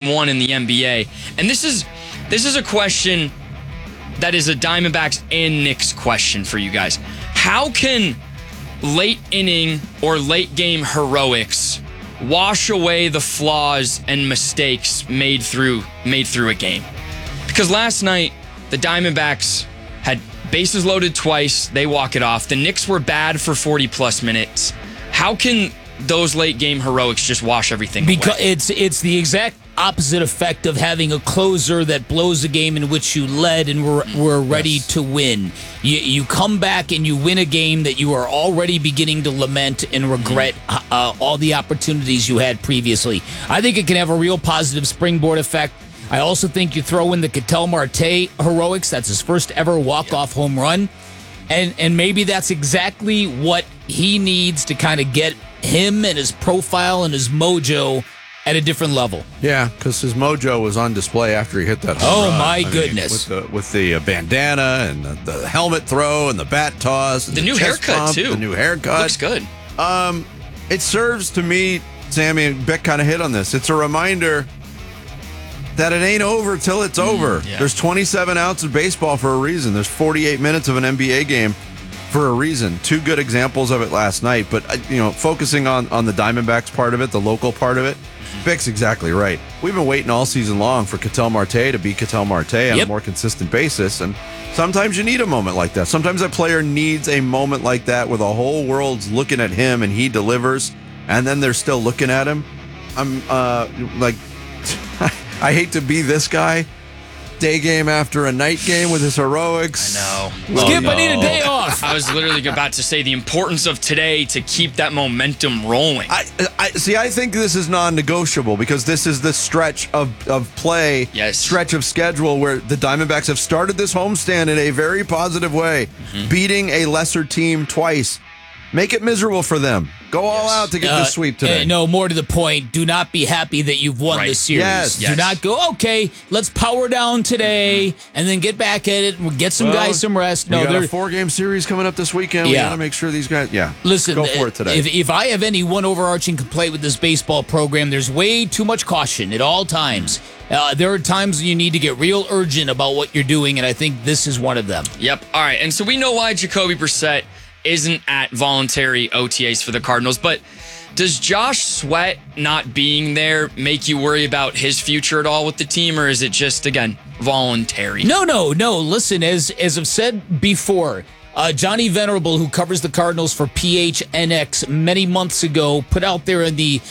one in the NBA. And this is a question that is a Diamondbacks and Knicks question for you guys. How can late inning or late game heroics wash away the flaws and mistakes made through a game? Because last night, the Diamondbacks had bases loaded twice. They walk it off. The Knicks were bad for 40-plus minutes. How can those late game heroics just wash everything away? Because it's the exact opposite effect of having a closer that blows a game in which you led and were ready to win. You come back and you win a game that you are already beginning to lament and regret all the opportunities you had previously. I think it can have a real positive springboard effect. I also think you throw in the Ketel Marte heroics. That's his first ever walk-off home run. And maybe that's exactly what he needs to kind of get him and his profile and his mojo at a different level. Yeah, because his mojo was on display after he hit that home run. My goodness. With the bandana and the helmet throw and the bat toss. And the new haircut, pump, too. The new haircut. Looks good. It serves to me, Sammy, and Beck kind of hit on this. It's a reminder that it ain't over till it's over. Yeah. There's 27 outs of baseball for a reason. There's 48 minutes of an NBA game for a reason. Two good examples of it last night, but focusing on the Diamondbacks part of it, the local part of it, Vic's exactly right. We've been waiting all season long for Ketel Marte to be Ketel Marte on a more consistent basis, and sometimes you need a moment like that. Sometimes a player needs a moment like that where the whole world's looking at him and he delivers, and then they're still looking at him. I'm I hate to be this guy. Day game after a night game with his heroics. I know. Skip, I need a day off. I was literally about to say the importance of today to keep that momentum rolling. I think this is non-negotiable because this is the stretch of play, stretch of schedule where the Diamondbacks have started this homestand in a very positive way, beating a lesser team twice. Make it miserable for them. Go all out to get the sweep today. No, more to the point, do not be happy that you've won the series. Yes. Do not go, okay, let's power down today and then get back at it and get some guys some rest. No, got a 4-game series coming up this weekend. We got to make sure these guys, listen, go for it today. If I have any one overarching complaint with this baseball program, there's way too much caution at all times. There are times when you need to get real urgent about what you're doing, and I think this is one of them. Yep. All right, and so we know why Jacoby Brissett isn't at voluntary OTAs for the Cardinals, but does Josh Sweat not being there make you worry about his future at all with the team, or is it just, again, voluntary? No. Listen, as I've said before, Johnny Venerable, who covers the Cardinals for PHNX many months ago, put out there in the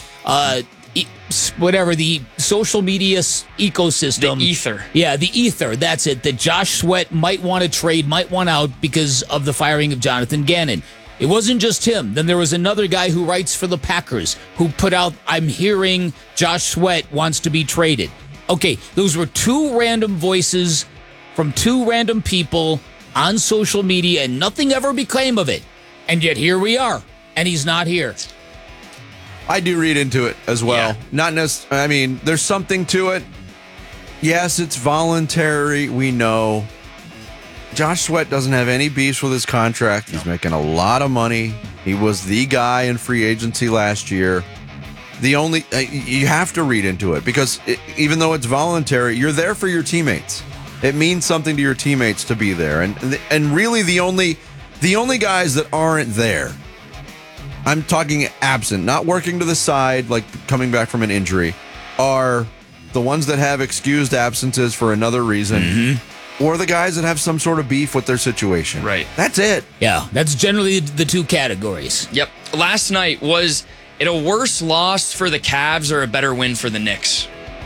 the social media ecosystem. The ether. Yeah, the ether. That's it. That Josh Sweat might want to trade, might want out because of the firing of Jonathan Gannon. It wasn't just him. Then there was another guy who writes for the Packers who put out, I'm hearing Josh Sweat wants to be traded. Okay, those were two random voices from two random people on social media, and nothing ever became of it. And yet here we are, and he's not here. I do read into it as well. Yeah. Not necessarily. I mean, there's something to it. Yes, it's voluntary. We know. Josh Sweat doesn't have any beefs with his contract. He's making a lot of money. He was the guy in free agency last year. The only you have to read into it because even though it's voluntary, you're there for your teammates. It means something to your teammates to be there, and really the only guys that aren't there. I'm talking absent, not working to the side, like coming back from an injury, are the ones that have excused absences for another reason, or the guys that have some sort of beef with their situation. Right. That's it. Yeah, that's generally the two categories. Yep. Last night, was it a worse loss for the Cavs or a better win for the Knicks?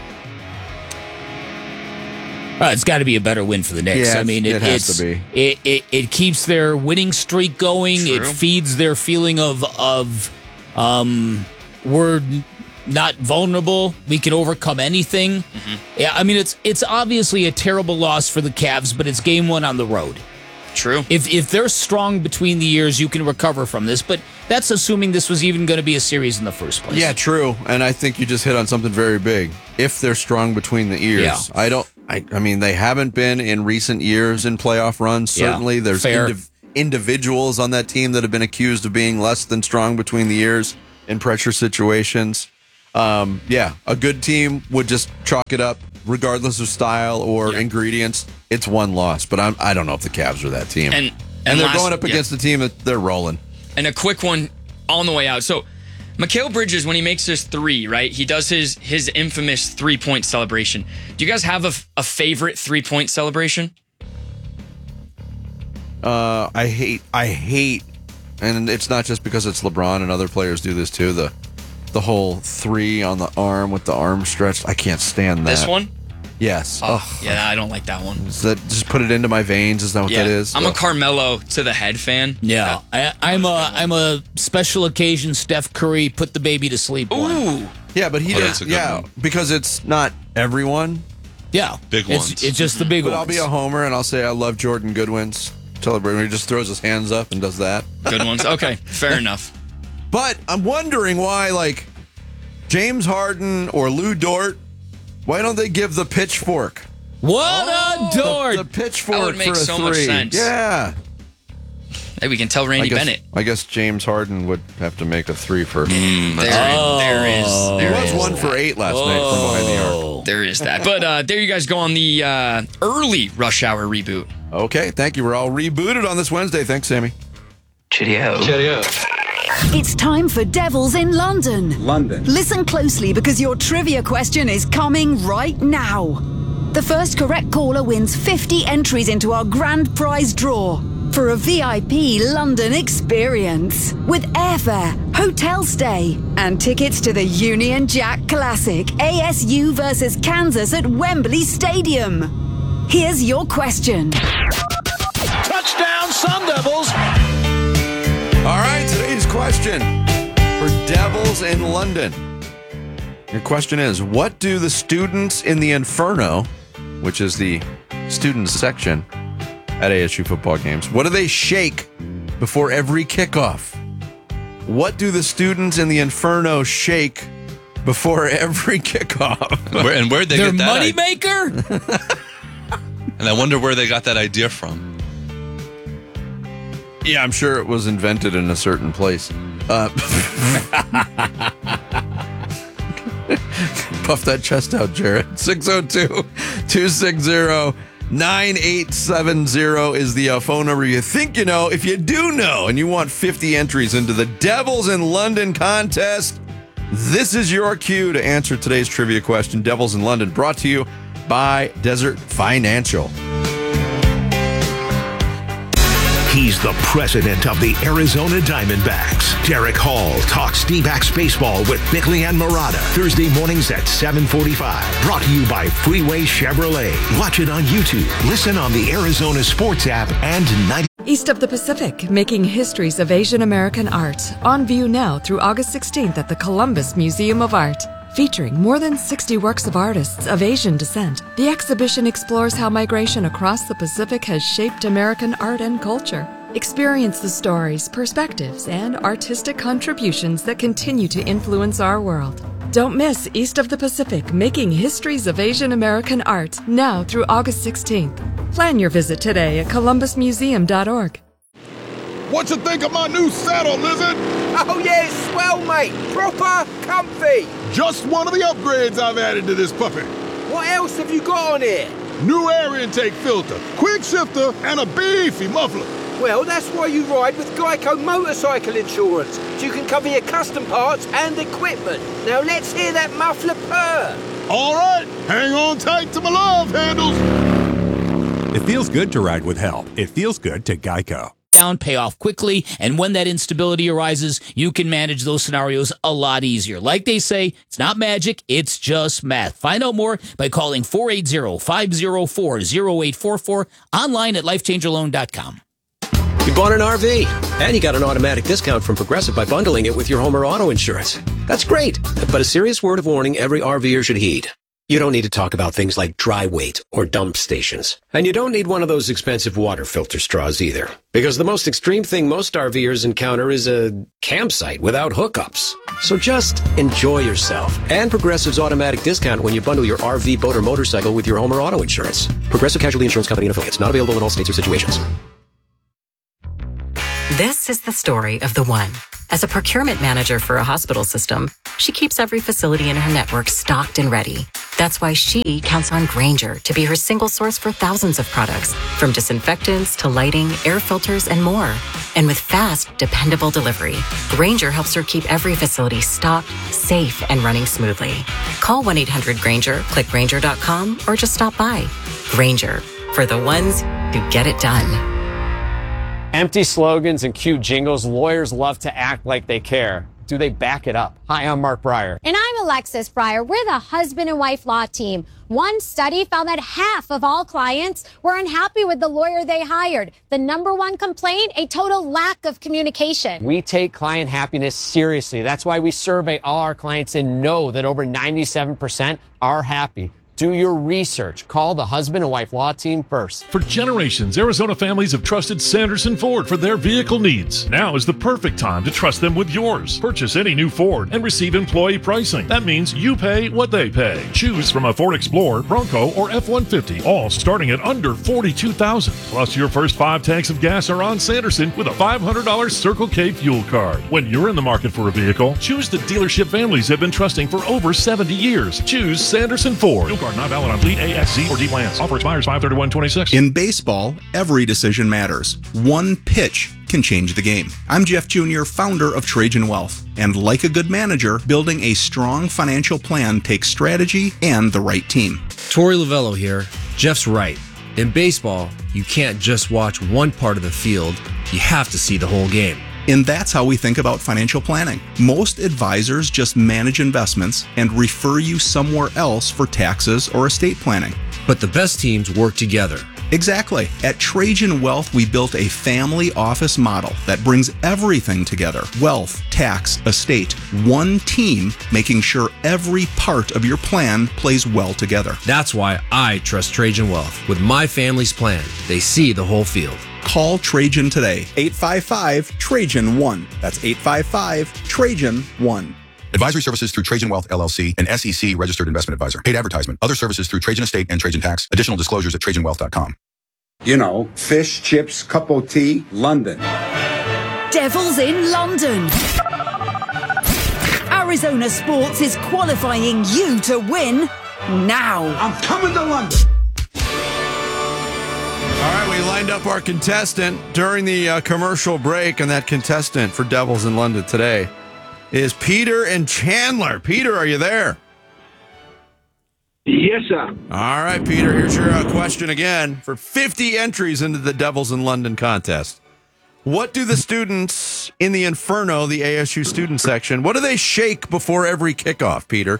It's got to be a better win for the Knicks. Yeah, I mean, it has to be. It keeps their winning streak going. True. It feeds their feeling of we're not vulnerable. We can overcome anything. Yeah, I mean, it's obviously a terrible loss for the Cavs, but it's game one on the road. True. If they're strong between the years, you can recover from this. But that's assuming this was even going to be a series in the first place. Yeah, true. And I think you just hit on something very big. If they're strong between the ears. Yeah. I mean, they haven't been in recent years in playoff runs. Certainly, there's individuals on that team that have been accused of being less than strong between the ears in pressure situations. Yeah, a good team would just chalk it up, regardless of style or ingredients. It's one loss, but I don't know if the Cavs are that team. And they're going up against a team that they're rolling. And a quick one on the way out. So, Mikal Bridges, when he makes his three, right, he does his infamous three-point celebration. Do you guys have a favorite three-point celebration? I hate, and it's not just because it's LeBron and other players do this too, the whole three on the arm with the arm stretched. I can't stand that. This one? Yes. Oh, yeah, I don't like that one. Is that just put it into my veins? Is that what that is? I'm a Carmelo to the head fan. Yeah, I'm a special occasion Steph Curry put the baby to sleep. Ooh. One. Yeah, but he does. Yeah, one. Because it's not everyone. Yeah, big ones. It's just the big ones. But I'll be a homer and I'll say I love Jordan Goodwin's celebration. He just throws his hands up and does that. Good ones. Okay, fair enough. But I'm wondering why, like, James Harden or Lou Dort, why don't they give the pitchfork? What a Dort! The pitchfork that would make for a so three. much sense. Yeah. Hey, we can tell Randy Bennett. I guess James Harden would have to make a three first. There is. He was 1 for 8 last night from behind the arc. There is that. But there you guys go on the early Rush Hour reboot. Okay, thank you. We're all rebooted on this Wednesday. Thanks, Sammy. Cheerio. It's time for Devils in London. Listen closely because your trivia question is coming right now. The first correct caller wins 50 entries into our grand prize draw for a VIP London experience with airfare, hotel stay, and tickets to the Union Jack Classic ASU versus Kansas at Wembley Stadium. Here's your question. Touchdown, Sun Devils! All right, today's question for Devils in London. Your question is, what do the students in the Inferno, which is the students section at ASU football games, what do they shake before every kickoff? What do the students in the Inferno shake before every kickoff? Where'd they get that? Their moneymaker? And I wonder where they got that idea from. Yeah, I'm sure it was invented in a certain place. Puff that chest out, Jared. 602-260-9870 is the phone number. You think you know. If you do know and you want 50 entries into the Devils in London contest, this is your cue to answer today's trivia question. Devils in London, brought to you by Desert Financial. He's the president of the Arizona Diamondbacks. Derek Hall talks D-backs baseball with Bickley and Murata. Thursday mornings at 7:45. Brought to you by Freeway Chevrolet. Watch it on YouTube. Listen on the Arizona Sports app and 90. East of the Pacific, making histories of Asian American art. On view now through August 16th at the Columbus Museum of Art. Featuring more than 60 works of artists of Asian descent, the exhibition explores how migration across the Pacific has shaped American art and culture. Experience the stories, perspectives, and artistic contributions that continue to influence our world. Don't miss East of the Pacific, making histories of Asian American art, now through August 16th. Plan your visit today at columbusmuseum.org. What you think of my new saddle, Lizard? Oh yeah, it's swell, mate. Proper comfy. Just one of the upgrades I've added to this puppy. What else have you got on here? New air intake filter, quick shifter, and a beefy muffler. Well, that's why you ride with Geico Motorcycle Insurance, so you can cover your custom parts and equipment. Now let's hear that muffler purr. All right, hang on tight to my love handles. It feels good to ride with help. It feels good to Geico. Pay off quickly, and when that instability arises, you can manage those scenarios a lot easier. Like they say, it's not magic, it's just math. Find out more by calling 480-504-0844, online at lifechangerloan.com. You bought an RV, and you got an automatic discount from Progressive by bundling it with your home or auto insurance. That's great, but a serious word of warning every RVer should heed. You don't need to talk about things like dry weight or dump stations. And you don't need one of those expensive water filter straws either. Because the most extreme thing most RVers encounter is a campsite without hookups. So just enjoy yourself. And Progressive's automatic discount when you bundle your RV, boat, or motorcycle with your home or auto insurance. Progressive Casualty Insurance Company and affiliates. Not available in all states or situations. This is the story of the one. As a procurement manager for a hospital system, she keeps every facility in her network stocked and ready. That's why she counts on Grainger to be her single source for thousands of products, from disinfectants to lighting, air filters, and more. And with fast, dependable delivery, Grainger helps her keep every facility stocked, safe, and running smoothly. Call 1-800-GRAINGER, click Grainger.com, or just stop by. Grainger, for the ones who get it done. Empty slogans and cute jingles, lawyers love to act like they care. Do they back it up? Hi, I'm Mark Breyer. And I'm Alexis Breyer. We're the husband and wife law team. One study found that half of all clients were unhappy with the lawyer they hired. The number one complaint, a total lack of communication. We take client happiness seriously. That's why we survey all our clients and know that over 97% are happy. Do your research. Call the husband and wife law team first. For generations, Arizona families have trusted Sanderson Ford for their vehicle needs. Now is the perfect time to trust them with yours. Purchase any new Ford and receive employee pricing. That means you pay what they pay. Choose from a Ford Explorer, Bronco, or F-150, all starting at under $42,000. Plus, your first 5 tanks of gas are on Sanderson with a $500 Circle K fuel card. When you're in the market for a vehicle, choose the dealership families have been trusting for over 70 years. Choose Sanderson Ford. Card not valid on fleet A, S, C, or D plans. Offer expires 5/31/26. In baseball, every decision matters. One pitch can change the game. I'm Jeff Jr., founder of Trajan Wealth. And like a good manager, building a strong financial plan takes strategy and the right team. Torey Lavello here. Jeff's right. In baseball, you can't just watch one part of the field. You have to see the whole game. And that's how we think about financial planning. Most advisors just manage investments and refer you somewhere else for taxes or estate planning. But the best teams work together. Exactly. At Trajan Wealth, we built a family office model that brings everything together. Wealth, tax, estate, one team, making sure every part of your plan plays well together. That's why I trust Trajan Wealth. With my family's plan, they see the whole field. Call Trajan today. 855-TRAJAN-1. That's 855-TRAJAN-1. Advisory services through Trajan Wealth, LLC, an SEC registered investment advisor. Paid advertisement. Other services through Trajan Estate and Trajan Tax. Additional disclosures at TrajanWealth.com. You know, fish, chips, cup of tea, London. Devils in London. Arizona Sports is qualifying you to win now. I'm coming to London. All right, we lined up our contestant during the commercial break, and that contestant for Devils in London today is Peter and Chandler. Peter, are you there? Yes, sir. All right, Peter, here's your question again. For 50 entries into the Devils in London contest, what do the students in the Inferno, the ASU student section, what do they shake before every kickoff, Peter?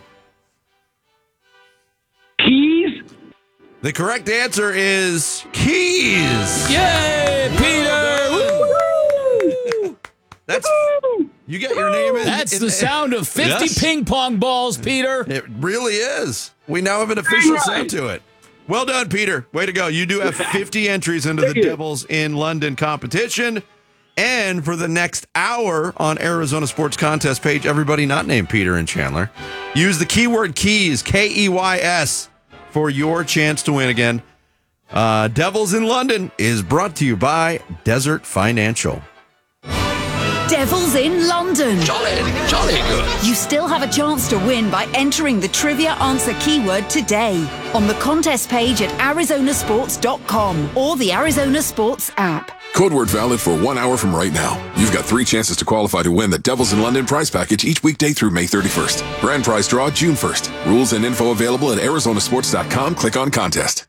Keys? The correct answer is keys. Yay, Peter! Woo! That's you got your name in. That's the sound of 50 ping pong balls, Peter. It really is. We now have an official sound to it. Well done, Peter. Way to go. You do have 50 entries into the Devils in London competition. And for the next hour on Arizona Sports Contest page, everybody not named Peter and Chandler, use the keyword keys, Keys, for your chance to win again. Devils in London is brought to you by Desert Financial. Devils in London. Jolly good. You still have a chance to win by entering the trivia answer keyword today on the contest page at arizonasports.com or the Arizona Sports app. Code word valid for 1 hour from right now. You've got 3 chances to qualify to win the Devils in London prize package each weekday through May 31st. Grand prize draw June 1st. Rules and info available at arizonasports.com. Click on contest.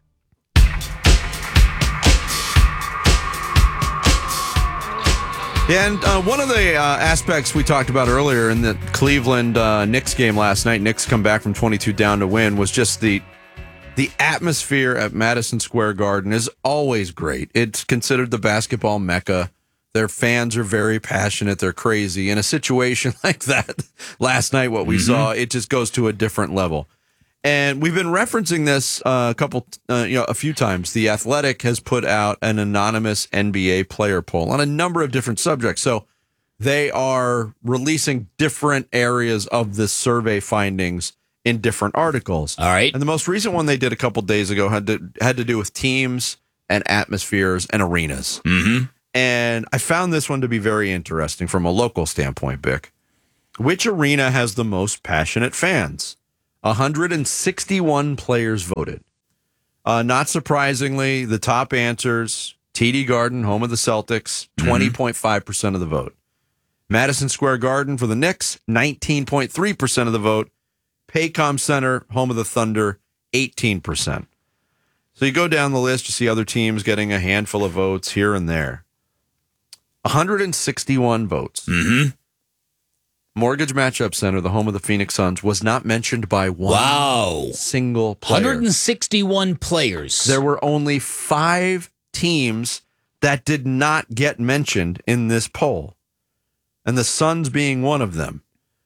And one of the aspects we talked about earlier in the Cleveland Knicks game last night, Knicks come back from 22 down to win, was just the atmosphere at Madison Square Garden is always great. It's considered the basketball mecca. Their fans are very passionate. They're crazy. In a situation like that last night, what we saw, it just goes to a different level. And we've been referencing this a few times. The Athletic has put out an anonymous NBA player poll on a number of different subjects. So they are releasing different areas of the survey findings in different articles. All right. And the most recent one they did a couple days ago had to do with teams and atmospheres and arenas. Mm-hmm. And I found this one to be very interesting from a local standpoint, Bick. Which arena has the most passionate fans? 161 players voted. Not surprisingly, the top answers, TD Garden, home of the Celtics, 20.5% of the vote. Madison Square Garden for the Knicks, 19.3% of the vote. Paycom Center, home of the Thunder, 18%. So you go down the list, you see other teams getting a handful of votes here and there. 161 votes. Mortgage Matchup Center, the home of the Phoenix Suns, was not mentioned by one single player. 161 players. There were only 5 teams that did not get mentioned in this poll, and the Suns being one of them.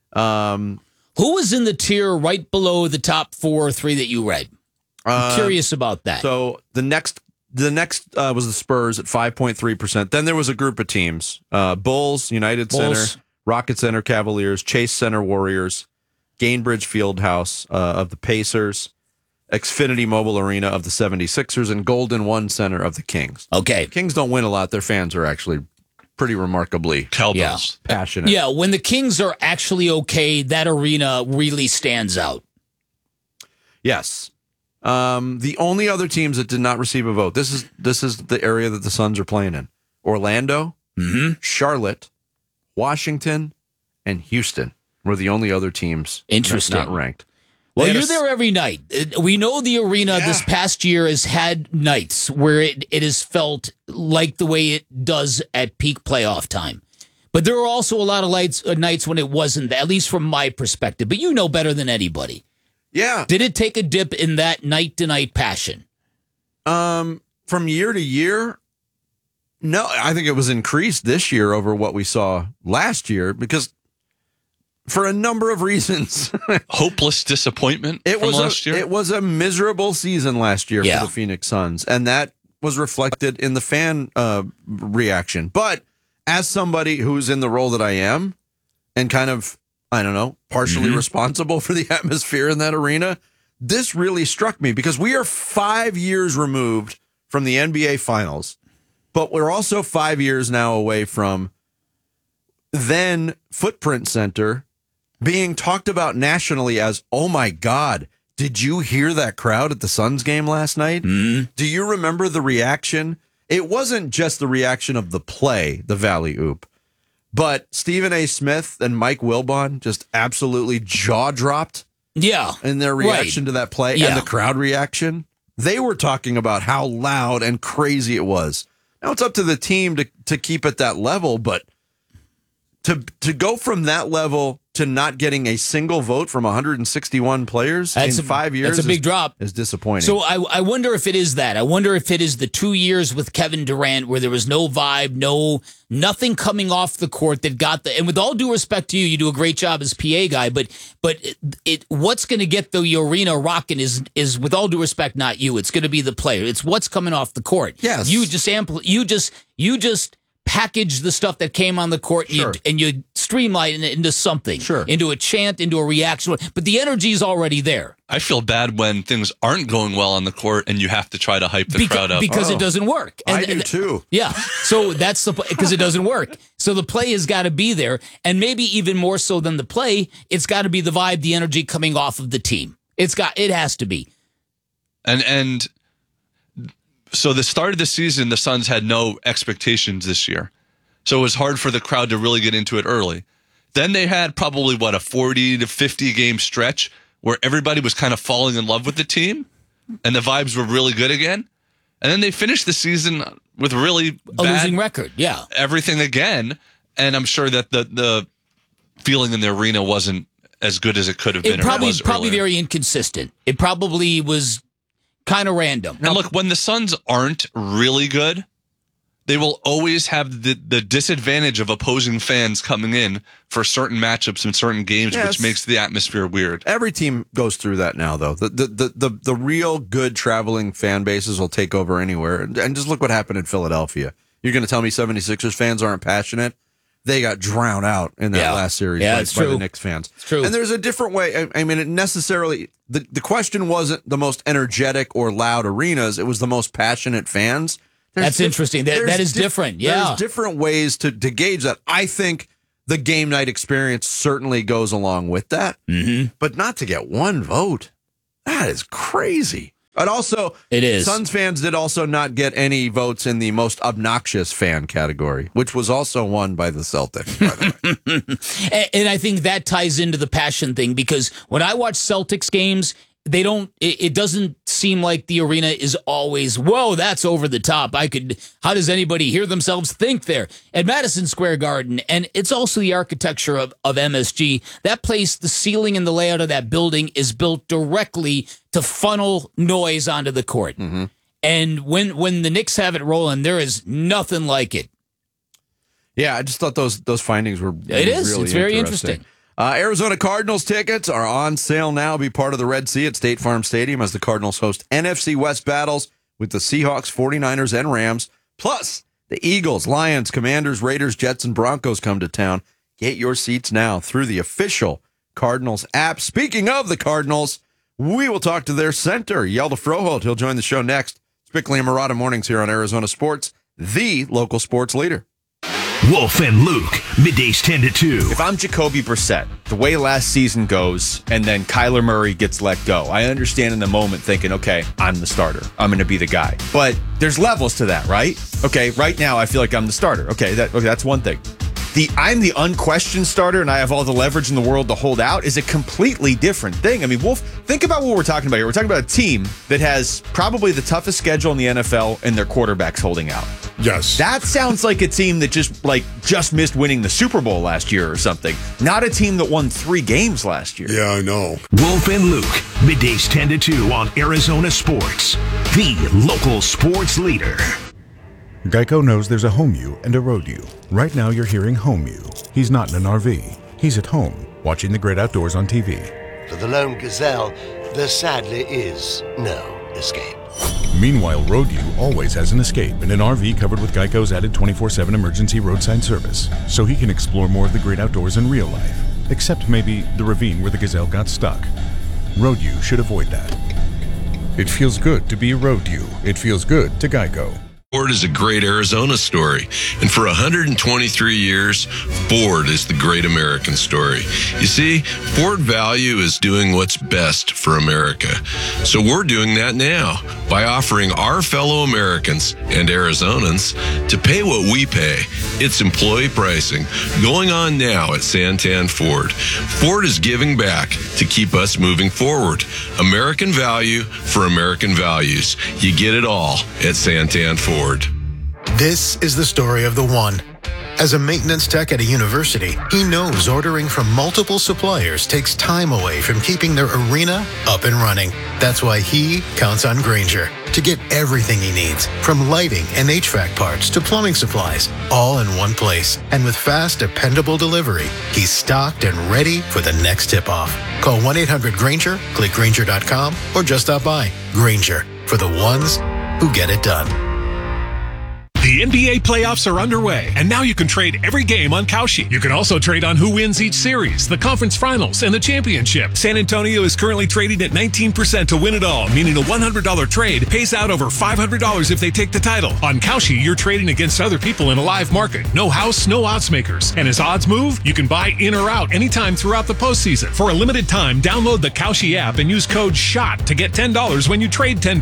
Who was in the tier right below the top 4 or 3 that you read? I'm curious about that. So the next was the Spurs at 5.3%. Then there was a group of teams: Bulls, United Center, Rocket Center, Cavaliers, Chase Center, Warriors, Gainbridge Fieldhouse of the Pacers, Xfinity Mobile Arena of the 76ers, and Golden One Center of the Kings. Okay, the Kings don't win a lot. Their fans are actually pretty remarkably passionate. Yeah, when the Kings are actually okay, that arena really stands out. Yes. The only other teams that did not receive a vote. This is the area that the Suns are playing in: Orlando, Charlotte, Washington, and Houston were the only other teams not ranked. Well, you're there every night. We know the arena this past year has had nights where it has felt like the way it does at peak playoff time. But there are also a lot of nights when it wasn't, at least from my perspective. But you know better than anybody. Yeah. Did it take a dip in that night-to-night passion? From year to year, no. I think it was increased this year over what we saw last year because for a number of reasons. Hopeless disappointment from last year? It was a miserable season last year for the Phoenix Suns, and that was reflected in the fan reaction. But as somebody who's in the role that I am and kind of, I don't know, partially responsible for the atmosphere in that arena, this really struck me because we are 5 years removed from the NBA Finals, but we're also 5 years now away from then Footprint Center being talked about nationally as, oh my God, did you hear that crowd at the Suns game last night? Do you remember the reaction? It wasn't just the reaction of the play, the Valley Oop. But Stephen A. Smith and Mike Wilbon just absolutely jaw-dropped in their reaction to that play and the crowd reaction. They were talking about how loud and crazy it was. Now it's up to the team to keep at that level, but to go from that level to not getting a single vote from 161 players in 5 years that's a big drop. Is disappointing. So I wonder if it is that. I wonder if it is the 2 years with Kevin Durant where there was no vibe, nothing coming off the court that got and with all due respect to you, you do a great job as PA guy, but what's going to get the arena rocking is with all due respect not you. It's going to be the player. It's what's coming off the court. Yes. You just package the stuff that came on the court and you streamline it into something, into a chant, into a reaction. But the energy is already there. I feel bad when things aren't going well on the court and you have to try to hype the crowd up. Because it doesn't work. I do too. Yeah. So that's because it doesn't work. So the play has got to be there. And maybe even more so than the play, it's got to be the vibe, the energy coming off of the team. It has to be. And so the start of the season, the Suns had no expectations this year. So it was hard for the crowd to really get into it early. Then they had probably, a 40 to 50 game stretch where everybody was kind of falling in love with the team and the vibes were really good again. And then they finished the season with really a losing record. Yeah. Everything again. And I'm sure that the feeling in the arena wasn't as good as it could have been. Probably very inconsistent. It probably was kind of random. Now, look, when the Suns aren't really good, they will always have the disadvantage of opposing fans coming in for certain matchups and certain games, which makes the atmosphere weird. Every team goes through that now, though. The real good traveling fan bases will take over anywhere. And just look what happened in Philadelphia. You're going to tell me 76ers fans aren't passionate? They got drowned out in that last series by the Knicks fans. It's true. And there's a different way. I mean, it necessarily, the question wasn't the most energetic or loud arenas. It was the most passionate fans. That's interesting. That is different. Yeah. There's different ways to gauge that. I think the game night experience certainly goes along with that, but not to get one vote. That is crazy. And also, it is. Suns fans did also not get any votes in the most obnoxious fan category, which was also won by the Celtics, by the way. And I think that ties into the passion thing, because when I watch Celtics games, it doesn't seem like the arena is always, whoa, that's over the top. How does anybody hear themselves think there? At Madison Square Garden, and it's also the architecture of MSG, that place, the ceiling and the layout of that building is built directly to funnel noise onto the court. And when the Knicks have it rolling, there is nothing like it. Yeah, I just thought those findings were It is. Really it's very interesting. Arizona Cardinals tickets are on sale now. Be part of the Red Sea at State Farm Stadium as the Cardinals host NFC West battles with the Seahawks, 49ers, and Rams. Plus, the Eagles, Lions, Commanders, Raiders, Jets, and Broncos come to town. Get your seats now through the official Cardinals app. Speaking of the Cardinals, we will talk to their center, Yelda Froholt. He'll join the show next. It's Bickley and Marotta Mornings here on Arizona Sports, the local sports leader. Wolf and Luke, middays 10 to 2. If I'm Jacoby Brissett, the way last season goes, and then Kyler Murray gets let go, I understand in the moment thinking, okay, I'm the starter. I'm going to be the guy. But there's levels to that, right? Okay, right now I feel like I'm the starter. Okay, that's one thing. I'm the unquestioned starter and I have all the leverage in the world to hold out is a completely different thing. I mean, Wolf, think about what we're talking about here. We're talking about a team that has probably the toughest schedule in the NFL and their quarterback's holding out. Yes. That sounds like a team that just missed winning the Super Bowl last year or something. Not a team that won 3 games last year. Yeah, I know. Wolf and Luke, middays 10 to 2 on Arizona Sports, the local sports leader. Geico knows there's a home you and a road you. Right now you're hearing home you. He's not in an RV. He's at home, watching the great outdoors on TV. For the lone gazelle, there sadly is no escape. Meanwhile, road you always has an escape in an RV covered with Geico's added 24/7 emergency roadside service, so he can explore more of the great outdoors in real life, except maybe the ravine where the gazelle got stuck. Road you should avoid that. It feels good to be a road you. It feels good to Geico. Ford is a great Arizona story, and for 123 years, Ford is the great American story. You see, Ford Value is doing what's best for America. So we're doing that now by offering our fellow Americans and Arizonans to pay what we pay. It's employee pricing going on now at Santan Ford. Ford is giving back to keep us moving forward. American value for American values. You get it all at Santan Ford. This is the story of the one. As a maintenance tech at a university, he knows ordering from multiple suppliers takes time away from keeping their arena up and running. That's why he counts on Grainger to get everything he needs, from lighting and HVAC parts to plumbing supplies, all in one place. And with fast, dependable delivery, he's stocked and ready for the next tip-off. Call 1-800-GRAINGER, click Grainger.com, or just stop by. Grainger, for the ones who get it done. The NBA playoffs are underway, and now you can trade every game on Kalshi. You can also trade on who wins each series, the conference finals, and the championship. San Antonio is currently trading at 19% to win it all, meaning a $100 trade pays out over $500 if they take the title. On Kalshi, you're trading against other people in a live market. No house, no odds makers. And as odds move, you can buy in or out anytime throughout the postseason. For a limited time, download the Kalshi app and use code SHOT to get $10 when you trade $10.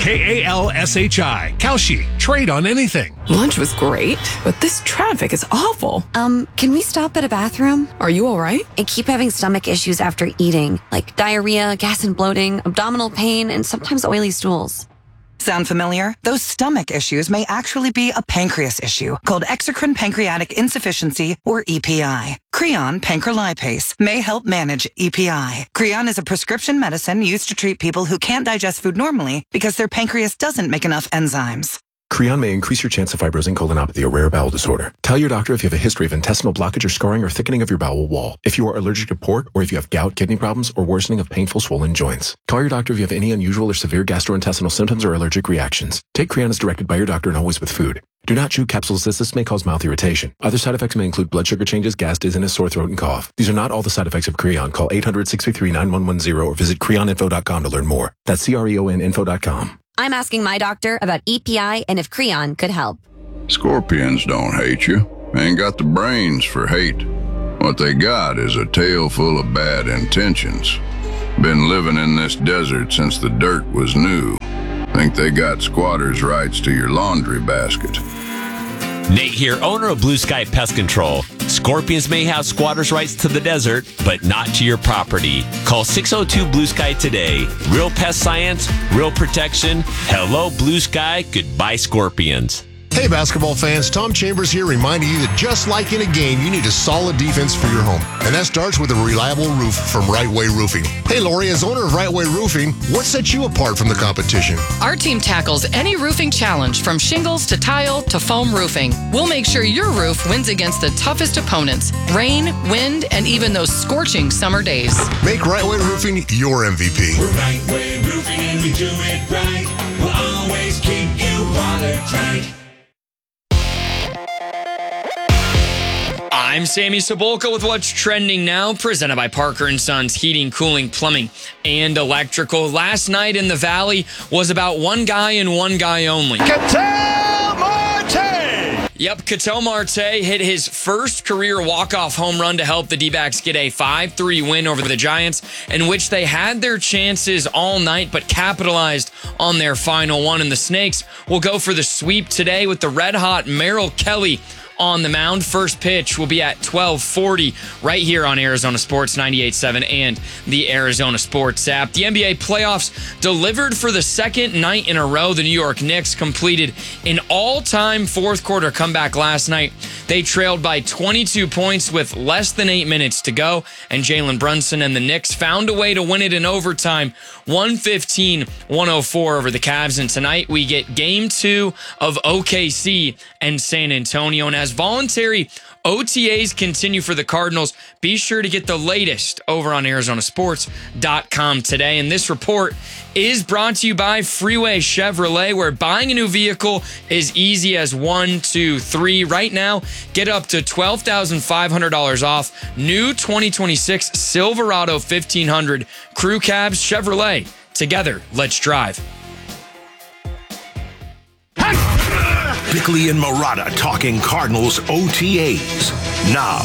KALSHI. Kalshi. Trade on anything. Lunch was great, but this traffic is awful. Can we stop at a bathroom? Are you all right? I keep having stomach issues after eating, like diarrhea, gas and bloating, abdominal pain, and sometimes oily stools. Sound familiar? Those stomach issues may actually be a pancreas issue called exocrine pancreatic insufficiency, or EPI. Creon pancrelipase may help manage EPI. Creon is a prescription medicine used to treat people who can't digest food normally because their pancreas doesn't make enough enzymes. Creon may increase your chance of fibrosing colonopathy, a rare bowel disorder. Tell your doctor if you have a history of intestinal blockage or scarring or thickening of your bowel wall, if you are allergic to pork, or if you have gout, kidney problems, or worsening of painful swollen joints. Call your doctor if you have any unusual or severe gastrointestinal symptoms or allergic reactions. Take Creon as directed by your doctor and always with food. Do not chew capsules as this may cause mouth irritation. Other side effects may include blood sugar changes, gas, dizziness, sore throat, and cough. These are not all the side effects of Creon. Call 800-633-9110 or visit creoninfo.com to learn more. That's CREONinfo.com. I'm asking my doctor about EPI and if Creon could help. Scorpions don't hate you. Ain't got the brains for hate. What they got is a tail full of bad intentions. Been living in this desert since the dirt was new. Think they got squatters' rights to your laundry basket. Nate here, owner of Blue Sky Pest Control. Scorpions may have squatters' rights to the desert, but not to your property. Call 602 Blue Sky today. Real pest science, real protection. Hello, Blue Sky. Goodbye, Scorpions. Hey, basketball fans, Tom Chambers here reminding you that just like in a game, you need a solid defense for your home. And that starts with a reliable roof from Right Way Roofing. Hey, Lori, as owner of Right Way Roofing, what sets you apart from the competition? Our team tackles any roofing challenge, from shingles to tile to foam roofing. We'll make sure your roof wins against the toughest opponents: rain, wind, and even those scorching summer days. Make Right Way Roofing your MVP. We're Right Way Roofing and we do it right. We'll always keep you watertight. I'm Sammy Cebulka with What's Trending Now, presented by Parker & Sons Heating, Cooling, Plumbing, and Electrical. Last night in the Valley was about one guy and one guy only. Ketel Marte! Yep, Ketel Marte hit his first career walk-off home run to help the D-backs get a 5-3 win over the Giants, in which they had their chances all night but capitalized on their final one. And the Snakes will go for the sweep today with the red-hot Merrill Kelly on the mound. First pitch will be at 12:40 right here on Arizona Sports 98.7 and the Arizona Sports app. The NBA playoffs delivered for the second night in a row. The New York Knicks completed an all-time fourth quarter comeback last night. They trailed by 22 points with less than 8 minutes to go, and Jalen Brunson and the Knicks found a way to win it in overtime, 115-104 over the Cavs. And tonight we get Game 2 of OKC and San Antonio. And as voluntary OTAs continue for the Cardinals, be sure to get the latest over on ArizonaSports.com today. And this report is brought to you by Freeway Chevrolet, where buying a new vehicle is easy as 1, 2, 3. Right now, get up to $12,500 off new 2026 Silverado 1500 Crew Cabs. Chevrolet. Together, let's drive. Bickley and Marotta talking Cardinals OTAs now.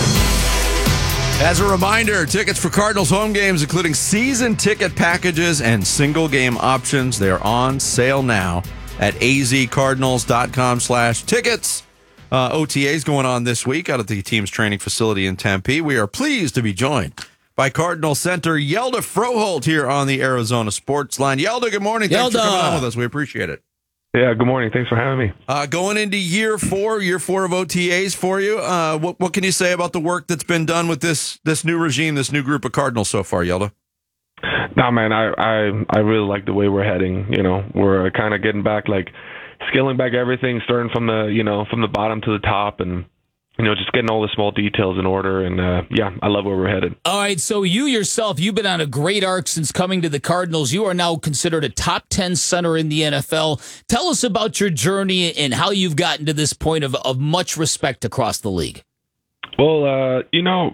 As a reminder, tickets for Cardinals home games, including season ticket packages and single game options, they are on sale now at azcardinals.com/tickets. OTAs going on this week out at the team's training facility in Tempe. We are pleased to be joined by Cardinal center Yelda Froholt here on the Arizona Sports Line. Yelda, good morning. Thanks for coming on with us. We appreciate it. Yeah, good morning. Thanks for having me. Going into year four of OTAs for you. What can you say about the work that's been done with this new regime, this new group of Cardinals so far, Yelda? No, man, I really like the way we're heading. You know, we're kind of getting back, like scaling back everything, starting from the bottom to the top, and just getting all the small details in order. And yeah, I love where we're headed. All right, so you yourself, you've been on a great arc since coming to the Cardinals. You are now considered a top 10 center in the NFL. Tell us about your journey and how you've gotten to this point of much respect across the league. Well,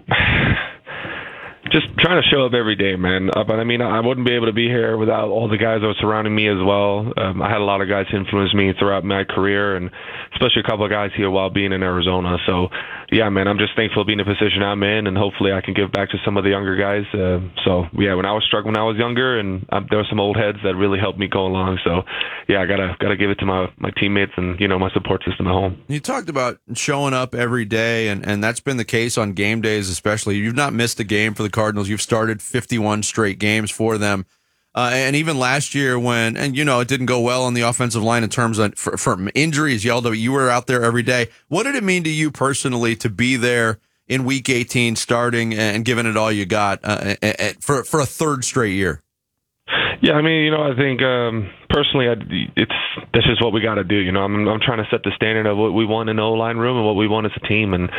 just trying to show up every day, man. But I mean, I wouldn't be able to be here without all the guys that were surrounding me as well. I had a lot of guys influence me throughout my career, and especially a couple of guys here while being in Arizona. So, yeah, man, I'm just thankful to be in the position I'm in, and hopefully I can give back to some of the younger guys. So, yeah, when I was struggling when I was younger, and there were some old heads that really helped me go along. So, yeah, I gotta give it to my teammates and my support system at home. You talked about showing up every day, and that's been the case on game days, especially. You've not missed a game for the Cardinals. You've started 51 straight games for them. And even last year it didn't go well on the offensive line in terms of for injuries, Yelda, you were out there every day. What did it mean to you personally to be there in Week 18 starting and giving it all you got for a third straight year? Yeah, I mean, I think personally, that's just what we got to do. I'm trying to set the standard of what we want in the O-line room and what we want as a team. And,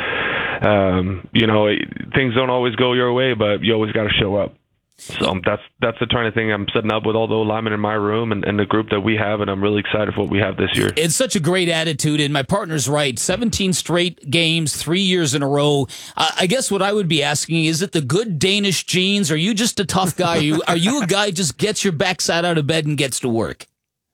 things don't always go your way, but you always got to show up. So that's the kind of thing I'm setting up with all the linemen in my room and the group that we have, and I'm really excited for what we have this year. It's such a great attitude, and my partner's right. 17 straight games, 3 years in a row. I guess what I would be asking, is it the good Danish genes? Are you just a tough guy? Are you a guy who just gets your backside out of bed and gets to work?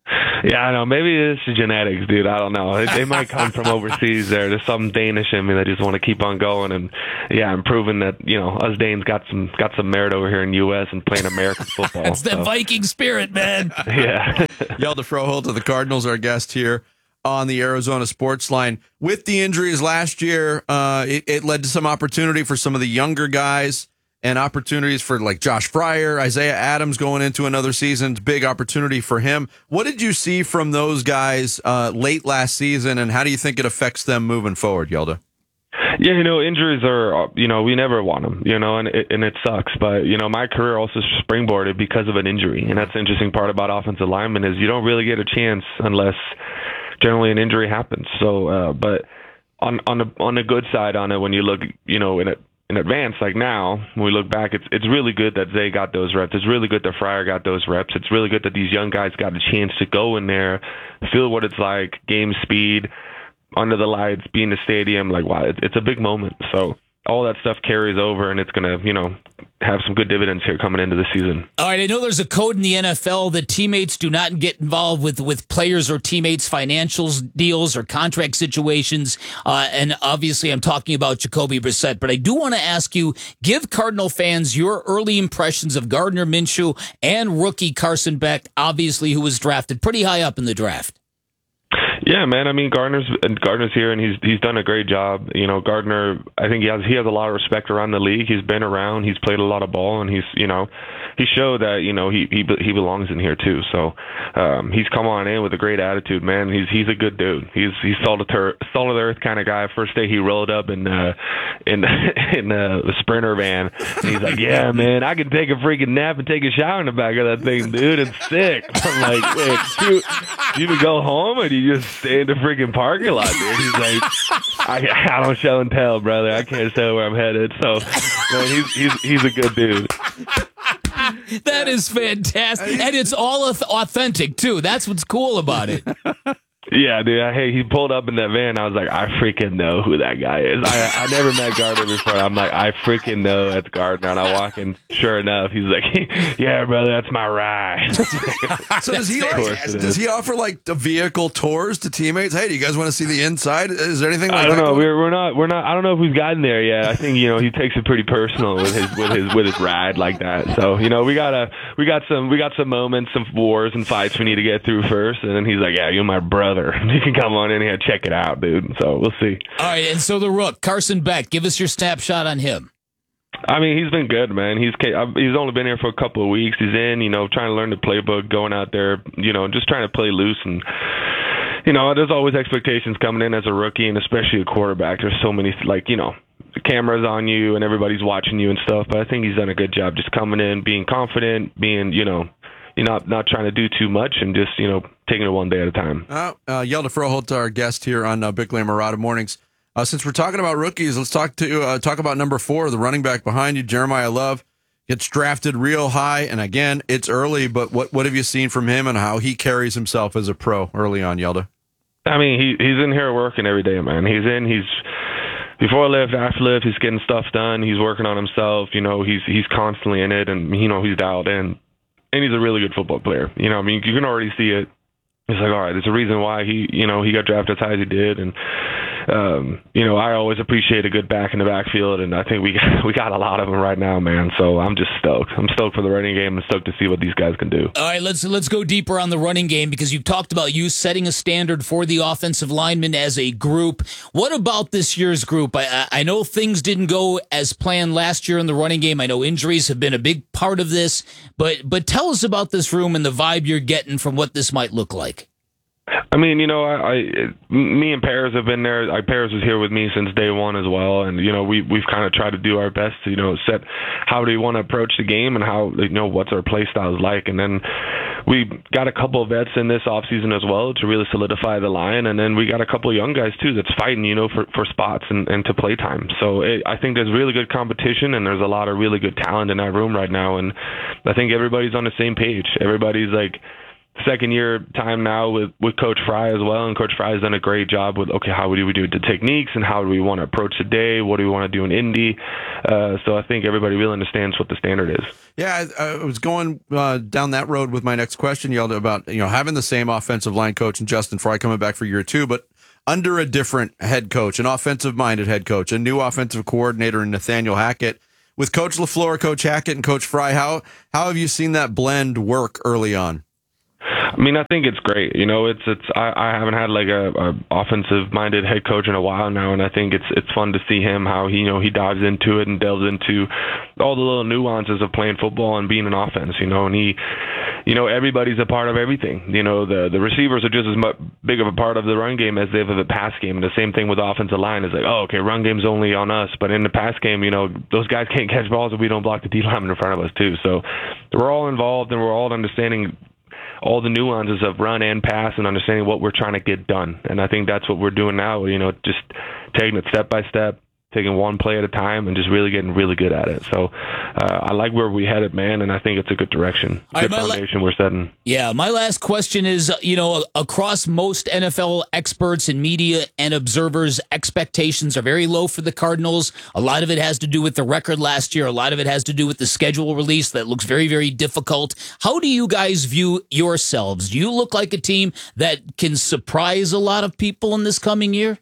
Yeah, I know. Maybe it's genetics, dude. I don't know. They might come from overseas there. There's some Danish in me that just want to keep on going. And, yeah, I'm proving that, us Danes got some merit over here in the U.S. and playing American football. That's the Viking spirit, man. Yeah. Hjalte Froholt of the Cardinals, our guest here on the Arizona Sports Line. With the injuries last year, it led to some opportunity for some of the younger guys and opportunities for like Josh Fryer, Isaiah Adams going into another season. Big opportunity for him. What did you see from those guys late last season, and how do you think it affects them moving forward, Hjalte? Yeah, injuries are, we never want them, and it sucks. But, my career also springboarded because of an injury. And that's the interesting part about offensive linemen is you don't really get a chance unless generally an injury happens. So, but on the good side on it, when you look, in advance, like now, when we look back, it's really good that Zay got those reps. It's really good that Fryer got those reps. It's really good that these young guys got a chance to go in there, feel what it's like, game speed, under the lights, be in the stadium. Like, wow, it's a big moment. So all that stuff carries over, and it's going to, have some good dividends here coming into the season. All right, I know there's a code in the NFL that teammates do not get involved with players or teammates' financials deals or contract situations, and obviously I'm talking about Jacoby Brissett, but I do want to ask you, give Cardinal fans your early impressions of Gardner Minshew and rookie Carson Beck, obviously, who was drafted pretty high up in the draft. Yeah, man. I mean, Gardner's here, and he's done a great job. Gardner, I think he has a lot of respect around the league. He's been around. He's played a lot of ball, and he showed that he belongs in here too. So he's come on in with a great attitude, man. He's a good dude. He's solid earth kind of guy. First day he rolled up in the Sprinter van, and he's like, "Yeah, man, I can take a freaking nap and take a shower in the back of that thing, dude. It's sick." I'm like, "Wait, you would go home and you just stay in the freaking parking lot, dude." He's like, I don't show and tell, brother. I can't tell where I'm headed. So, man, he's a good dude. That is fantastic. And it's all authentic, too. That's what's cool about it. Yeah, dude. Hey, he pulled up in that van. I was like, I freaking know who that guy is. I never met Gardner before. I'm like, I freaking know that's Gardner. And I walk in, sure enough, he's like, "Yeah, brother, that's my ride." So does he offer like the vehicle tours to teammates? Hey, do you guys want to see the inside? Is there anything like that? I don't know. We're not. I don't know if we've gotten there yet. I think he takes it pretty personal with his ride like that. So we got some moments, some wars and fights we need to get through first. And then he's like, "Yeah, you're my brother. You can come on in here, check it out, dude." So we'll see. All right, and so the rook, Carson Beck, give us your snapshot on him. I mean, he's been good, man. He's only been here for a couple of weeks. He's in, trying to learn the playbook, going out there, just trying to play loose. And, there's always expectations coming in as a rookie, and especially a quarterback. There's so many, the cameras on you and everybody's watching you and stuff. But I think he's done a good job just coming in, being confident, being, not trying to do too much and just, taking it one day at a time. Hjalte Froholt, our guest here on Bickley and Marotta Mornings. Since we're talking about rookies, let's talk about number 4, the running back behind you, Jeremiah Love. Gets drafted real high, and again, it's early, but what have you seen from him and how he carries himself as a pro early on, Hjalte? I mean, he's in here working every day, man. He's before lift, after lift, he's getting stuff done. He's working on himself. He's constantly in it, and he's dialed in. And he's a really good football player. You can already see it. It's like, all right, there's a reason why he got drafted as high as he did, and I always appreciate a good back in the backfield, and I think we got a lot of them right now, man. So I'm just stoked. I'm stoked for the running game. I'm stoked to see what these guys can do. All right, let's go deeper on the running game, because you've talked about you setting a standard for the offensive linemen as a group. What about this year's group? I know things didn't go as planned last year in the running game. I know injuries have been a big part of this, but tell us about this room and the vibe you're getting from what this might look like. I mean, me and Paris have been there. Paris was here with me since day one as well, and we've kind of tried to do our best to set how do we want to approach the game and how what's our play styles like, and then we got a couple of vets in this offseason as well to really solidify the line, and then we got a couple of young guys too that's fighting for spots and to play time. So I think there's really good competition, and there's a lot of really good talent in that room right now, and I think everybody's on the same page. Everybody's like second year time now with Coach Fry as well, and Coach Fry has done a great job with, okay, how do we do the techniques and how do we want to approach the day? What do we want to do in Indy? So I think everybody really understands what the standard is. Yeah, I was going down that road with my next question, Yelda, about having the same offensive line coach and Justin Fry coming back for year 2, but under a different head coach, an offensive-minded head coach, a new offensive coordinator in Nathaniel Hackett. With Coach LaFleur, Coach Hackett, and Coach Fry, how have you seen that blend work early on? I mean, I think it's great. I haven't had like a offensive-minded head coach in a while now, and I think it's fun to see him how he dives into it and delves into all the little nuances of playing football and being an offense. And he, everybody's a part of everything. The receivers are just as big of a part of the run game as they have of the pass game. And the same thing with the offensive line is like, oh, okay, run game's only on us, but in the pass game, those guys can't catch balls if we don't block the D lineman in front of us too. So we're all involved and we're all understanding all the nuances of run and pass and understanding what we're trying to get done. And I think that's what we're doing now, just taking it step by step, taking one play at a time and just really getting really good at it. So I like where we headed, man, and I think it's a good direction. Good foundation we're setting. Yeah, my last question is, across most NFL experts and media and observers, expectations are very low for the Cardinals. A lot of it has to do with the record last year. A lot of it has to do with the schedule release that looks very, very difficult. How do you guys view yourselves? Do you look like a team that can surprise a lot of people in this coming year?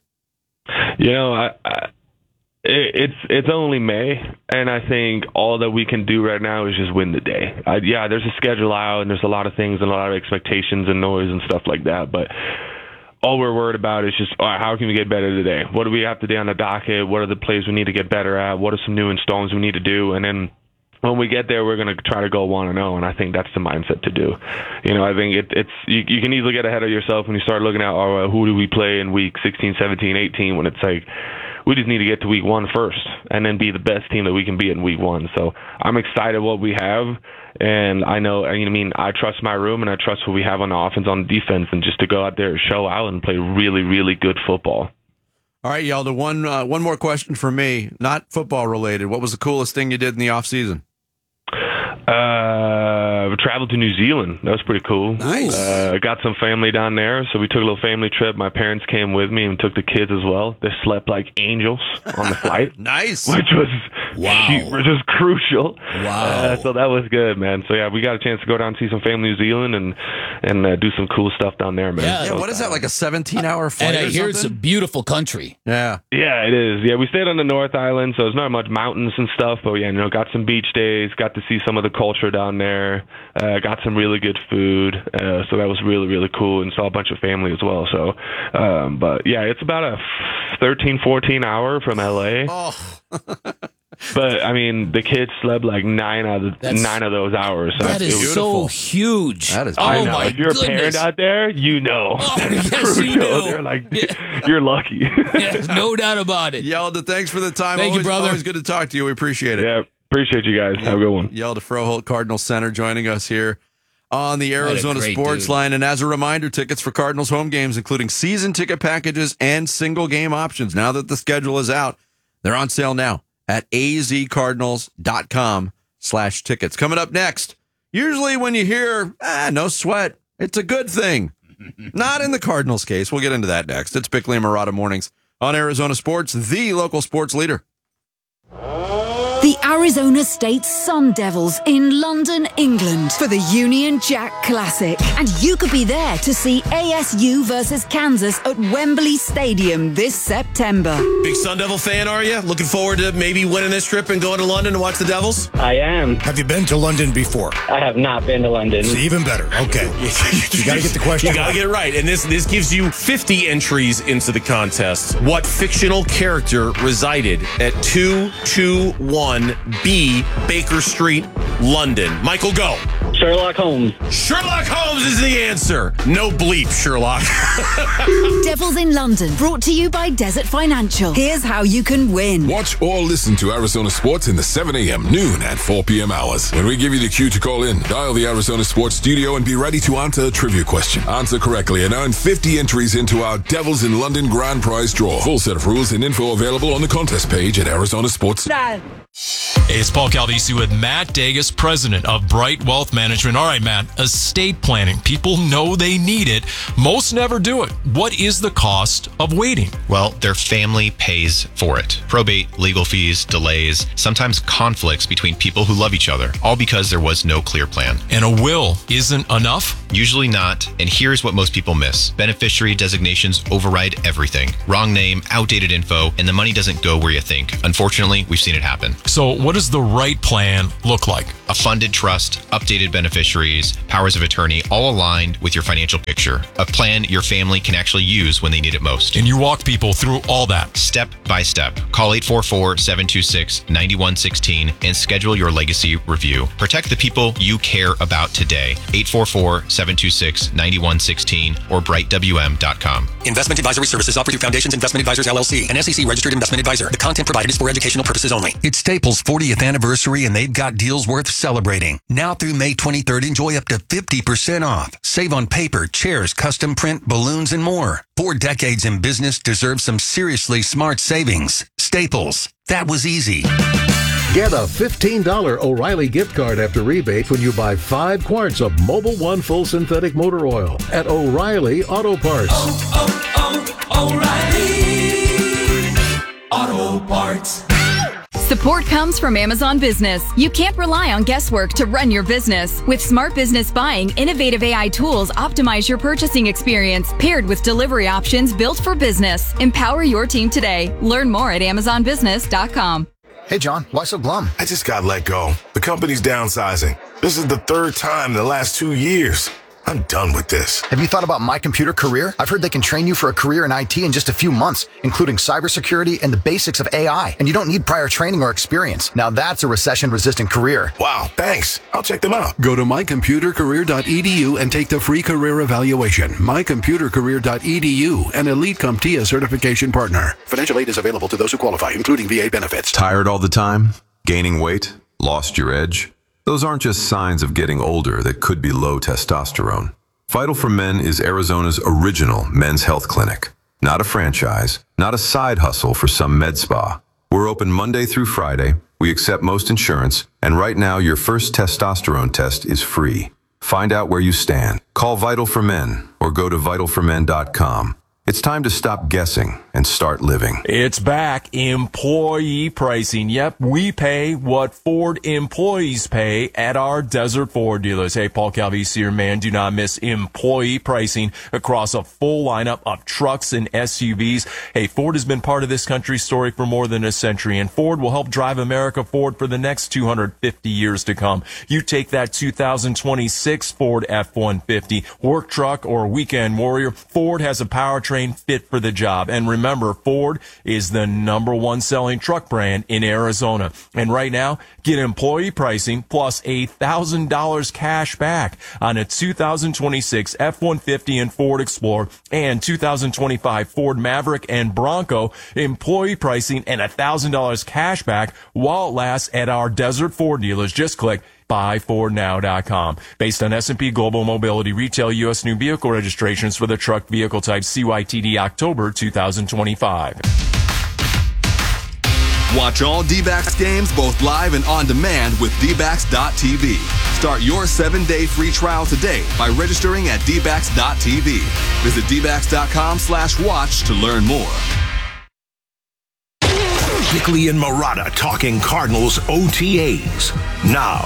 It's only May, and I think all that we can do right now is just win the day. There's a schedule out, and there's a lot of things and a lot of expectations and noise and stuff like that, but all we're worried about is just, all right, how can we get better today? What do we have today on the docket? What are the plays we need to get better at? What are some new installments we need to do? And then when we get there, we're going to try to go 1-0, and I think that's the mindset to do. I think you can easily get ahead of yourself when you start looking at, who do we play in week 16, 17, 18, when it's like, we just need to get to week 1 first and then be the best team that we can be in week 1. So I'm excited what we have, and I trust my room and I trust what we have on the offense, on the defense, and just to go out there and show out and play really, really good football. All right, Yelda, one more question for me, not football related. What was the coolest thing you did in the off season? We traveled to New Zealand. That was pretty cool. Nice. Got some family down there, so we took a little family trip. My parents came with me and took the kids as well. They slept like angels on the flight. Nice. Which was crucial. Wow. So that was good, man. So yeah, we got a chance to go down and see some family in New Zealand and do some cool stuff down there, man. Yeah. So, What is that, like a 17-hour flight? And I hear it's a beautiful country. Yeah. Yeah, it is. Yeah, we stayed on the North Island, so there's not much mountains and stuff, but got some beach days, got to see some of the culture down there, got some really good food, so that was really, really cool, and saw a bunch of family as well. So, but yeah, it's about a 13-14 hour from LA. Oh. But I mean, the kids slept like 9 of those hours. So that is so huge. That is. Oh my If you're goodness. a parent out there, you know. Oh, That's yes, crucial. you know. They're like, you're lucky. Yes, no doubt about it. Yelda, thanks for the time. Thank you, brother. Always good to talk to you. We appreciate it. Yeah, appreciate you guys. Have a good one. Yelda Froholt, Cardinal Center, joining us here on the Arizona great Sports dude. Line. And as a reminder, tickets for Cardinals home games, including season ticket packages and single game options, now that the schedule is out, they're on sale now at azcardinals.com/tickets. Coming up next, usually when you hear, no sweat, it's a good thing. Not in the Cardinals case. We'll get into that next. It's Bickley and Murata Mornings on Arizona Sports, the local sports leader. The Arizona State Sun Devils in London, England for the Union Jack Classic. And you could be there to see ASU versus Kansas at Wembley Stadium this September. Big Sun Devil fan, are you? Looking forward to maybe winning this trip and going to London to watch the Devils? I am. Have you been to London before? I have not been to London. It's even better. Okay. You got to get the question. You got to get it right. And this gives you 50 entries into the contest. What fictional character resided at 221 B Baker Street, London? Michael, go. Sherlock Holmes. Sherlock Holmes is the answer. No bleep, Sherlock. Devils in London, brought to you by Desert Financial. Here's how you can win. Watch or listen to Arizona Sports in the 7 a.m., noon, and 4 p.m. hours. When we give you the cue to call in, dial the Arizona Sports studio and be ready to answer a trivia question. Answer correctly and earn 50 entries into our Devils in London grand prize draw. Full set of rules and info available on the contest page at Arizona Sports. Hey, it's Paul Calvisi with Matt Dagas, president of Bright Wealth Management. All right, Matt, estate planning. People know they need it. Most never do it. What is the cost of waiting? Well, their family pays for it. Probate, legal fees, delays, sometimes conflicts between people who love each other, all because there was no clear plan. And a will isn't enough? Usually not, and here's what most people miss. Beneficiary designations override everything. Wrong name, outdated info, and the money doesn't go where you think. Unfortunately, we've seen it happen. So what does the right plan look like? A funded trust, updated beneficiaries, powers of attorney, all aligned with your financial picture. A plan your family can actually use when they need it most. And you walk people through all that. Step by step. Call 844-726-9116 and schedule your legacy review. Protect the people you care about today. 844-726-9116 or brightwm.com. Investment advisory services offered through Foundations Investment Advisors, LLC, an SEC-registered investment advisor. The content provided is for educational purposes only. It's Staples' 40th anniversary, and they've got deals worth celebrating. Now through May 23rd, enjoy up to 50% off. Save on paper, chairs, custom print, balloons, and more. 4 decades in business deserve some seriously smart savings. Staples. That was easy. Get a $15 O'Reilly gift card after rebate when you buy 5 quarts of Mobil 1 full synthetic motor oil at O'Reilly Auto Parts. O'Reilly Auto Parts. Support comes from Amazon Business. You can't rely on guesswork to run your business. With Smart Business Buying, innovative AI tools optimize your purchasing experience, paired with delivery options built for business. Empower your team today. Learn more at AmazonBusiness.com. Hey, John, why so glum? I just got let go. The company's downsizing. This is the 3rd time in the last 2 years. I'm done with this. Have you thought about My Computer Career? I've heard they can train you for a career in IT in just a few months, including cybersecurity and the basics of AI. And you don't need prior training or experience. Now that's a recession-resistant career. Wow, thanks. I'll check them out. Go to mycomputercareer.edu and take the free career evaluation. mycomputercareer.edu, an Elite CompTIA certification partner. Financial aid is available to those who qualify, including VA benefits. Tired all the time? Gaining weight? Lost your edge? Those aren't just signs of getting older that could be low testosterone. Vital for Men is Arizona's original men's health clinic. Not a franchise, not a side hustle for some med spa. We're open Monday through Friday. We accept most insurance, and right now your first testosterone test is free. Find out where you stand. Call Vital for Men or go to vitalformen.com. It's time to stop guessing and start living. It's back. Employee pricing. Yep, we pay what Ford employees pay at our Desert Ford dealers. Hey, Paul Calvisi, your man. Do not miss employee pricing across a full lineup of trucks and SUVs. Hey, Ford has been part of this country's story for more than a century, and Ford will help drive America forward for the next 250 years to come. You take that 2026 Ford F-150, work truck, or weekend warrior, Ford has a powertrain fit for the job. And remember, Ford is the #1 selling truck brand in Arizona. And right now, get employee pricing plus $1,000 cash back on a 2026 F-150 and Ford Explorer and 2025 Ford Maverick and Bronco. Employee pricing and $1,000 cash back while it lasts at our Desert Ford dealers. Just click buyfordnow.com. Based on S&P Global Mobility retail U.S. new vehicle registrations for the truck vehicle type CYTD October 2025. Watch all D-backs games both live and on demand with dbacks.tv. Start your 7-day free trial today by registering at dbacks.tv. Visit dbacks.com/watch to learn more. Bickley and Marotta talking Cardinals OTAs now.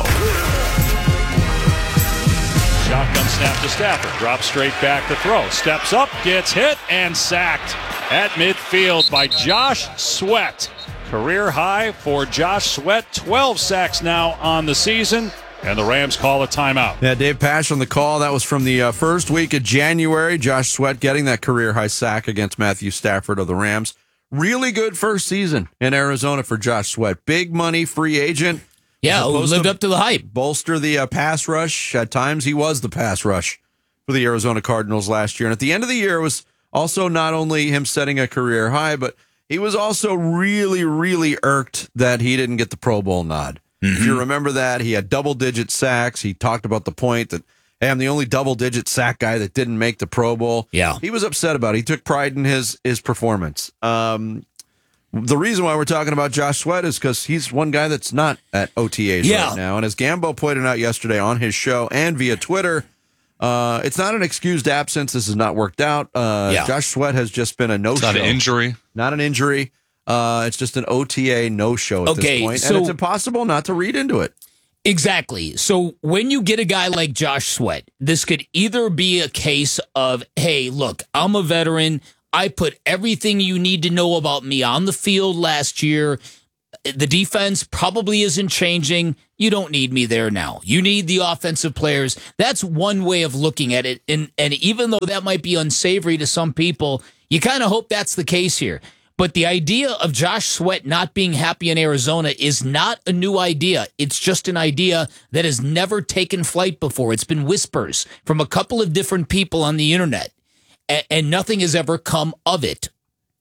Shotgun snap to Stafford. Drops straight back to throw. Steps up, gets hit, and sacked at midfield by Josh Sweat. Career high for Josh Sweat. 12 sacks now on the season. And the Rams call a timeout. Yeah, Dave Pasch on the call. That was from the first week of January. Josh Sweat getting that career-high sack against Matthew Stafford of the Rams. Really good first season in Arizona for Josh Sweat. Big money, free agent. Yeah, lived up to the hype. Bolster the pass rush. At times, he was the pass rush for the Arizona Cardinals last year. And at the end of the year, it was also not only him setting a career high, but he was also really, really irked that he didn't get the Pro Bowl nod. If you remember that, he had double-digit sacks. He talked about the point that, hey, I'm the only double-digit sack guy that didn't make the Pro Bowl. Yeah. He was upset about it. He took pride in his performance. The reason why we're talking about Josh Sweat is because he's one guy that's not at OTAs right now. And as Gambo pointed out yesterday on his show and via Twitter, it's not an excused absence. This has not worked out. Josh Sweat has just been a no-show. It's not an injury. Not an injury. It's just an OTA no-show at this point. And it's impossible not to read into it. Exactly. So when you get a guy like Josh Sweat, this could either be a case of, hey, look, I'm a veteran. I put everything you need to know about me on the field last year. The defense probably isn't changing. You don't need me there now. You need the offensive players. That's one way of looking at it. And even though that might be unsavory to some people, you kind of hope that's the case here. But the idea of Josh Sweat not being happy in Arizona is not a new idea. It's just an idea that has never taken flight before. It's been whispers from a couple of different people on the internet, and nothing has ever come of it.